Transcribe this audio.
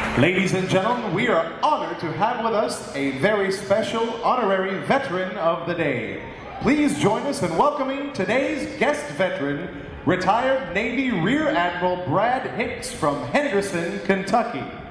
Ladies and gentlemen, we are honored to have with us a very special honorary veteran of the day. Please join us in welcoming today's guest veteran, retired Navy Rear Admiral Brad Hicks from Henderson, Kentucky.